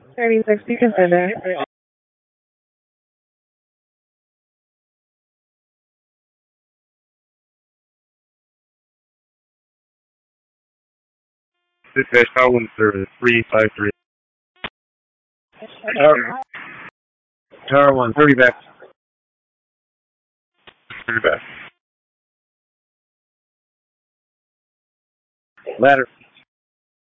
36, you can send it. Dispatch Tower 1 service 353. Tower 1, 30 back. 30 back. Ladder.